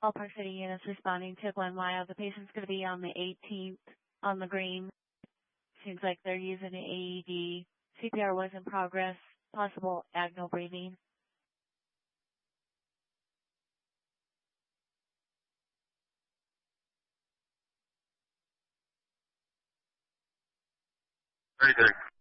All Park City units responding to 1 mile. The patient's going to be on the 18th on the green. Seems like they're using an AED. CPR was in progress. Possible agonal breathing. Right there.